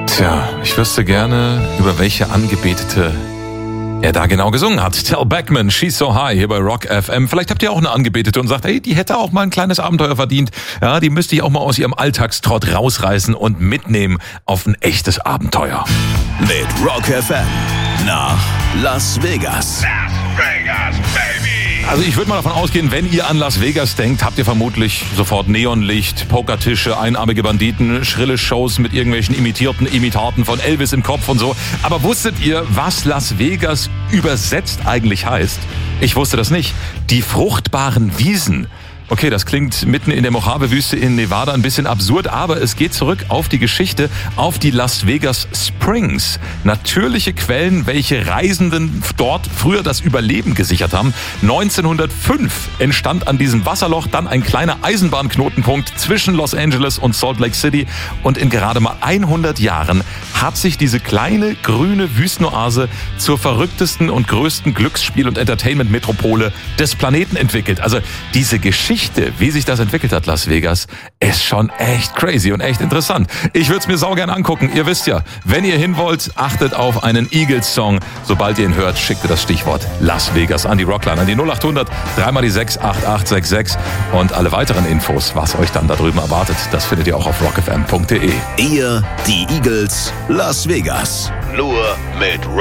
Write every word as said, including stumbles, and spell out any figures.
Tja, ich wüsste gerne, über welche Angebetete er da genau gesungen hat. Tell Beckman, She's So High, hier bei Rock F M. Vielleicht habt ihr auch eine Angebetete und sagt, hey, die hätte auch mal ein kleines Abenteuer verdient. Ja, die müsste ich auch mal aus ihrem Alltagstrott rausreißen und mitnehmen auf ein echtes Abenteuer. Mit Rock F M nach Las Vegas. Las Vegas, baby! Also ich würde mal davon ausgehen, wenn ihr an Las Vegas denkt, habt ihr vermutlich sofort Neonlicht, Pokertische, einarmige Banditen, schrille Shows mit irgendwelchen imitierten Imitaten von Elvis im Kopf und so. Aber wusstet ihr, was Las Vegas übersetzt eigentlich heißt? Ich wusste das nicht. Die fruchtbaren Wiesen. Okay, das klingt mitten in der Mojave-Wüste in Nevada ein bisschen absurd, aber es geht zurück auf die Geschichte, auf die Las Vegas Springs. Natürliche Quellen, welche Reisenden dort früher das Überleben gesichert haben. neunzehnhundertfünf entstand an diesem Wasserloch dann ein kleiner Eisenbahnknotenpunkt zwischen Los Angeles und Salt Lake City. Und in gerade mal hundert Jahren hat sich diese kleine grüne Wüstenoase zur verrücktesten und größten Glücksspiel- und Entertainment-Metropole des Planeten entwickelt. Also diese Geschichte, wie sich das entwickelt hat, Las Vegas, ist schon echt crazy und echt interessant. Ich würde es mir saugern angucken. Ihr wisst ja, wenn ihr hin wollt, achtet auf einen Eagles-Song. Sobald ihr ihn hört, schickt ihr das Stichwort Las Vegas an die Rockline, an die null acht hundert, dreimal die sechs, acht acht sechs sechs. Und alle weiteren Infos, was euch dann da drüben erwartet, das findet ihr auch auf rock f m punkt d e. Ihr, die Eagles, Las Vegas. Nur mit Rock